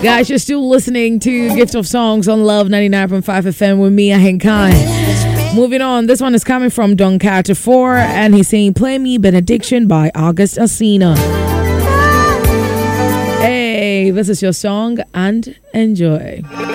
Guys, you're still listening to Gift of Songs on Love 99.5 FM with me, Ahenkai. Moving on, this one is coming from Don Carter 4, and he's saying, "Play Me Benediction" by August Alsina. Hey, this is your song, and enjoy.